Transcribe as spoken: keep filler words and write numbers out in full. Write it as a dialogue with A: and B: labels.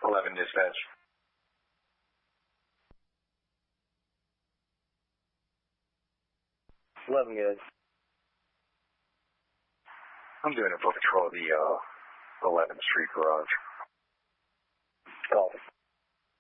A: eleven dispatch.
B: eleven, guys.
A: I'm doing a full patrol of the uh, eleventh Street garage.
B: Copy.